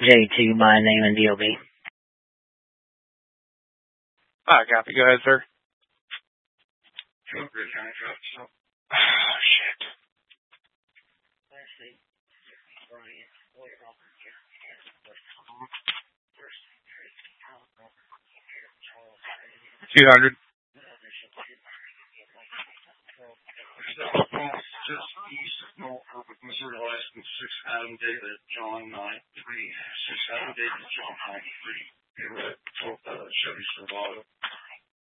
J2 by name and DOB. Copy. Go ahead, sir. Oh, shit. 200. Just east of Norfolk, Missouri, license 6 Adam David John 93. 6 Adam David John 93. Chevy Silverado.